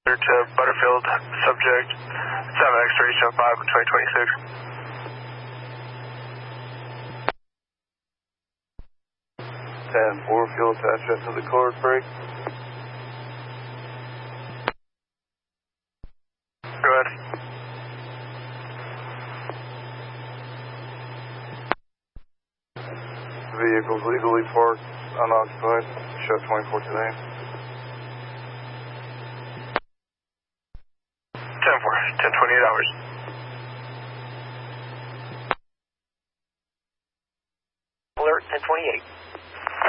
to Butterfield, subject 7X375 in 2026. 10-4, fuel attachment to the cord brake. Go ahead. Vehicles legally parked, unoccupied, show 24 today. 10-4, 10-28 hours.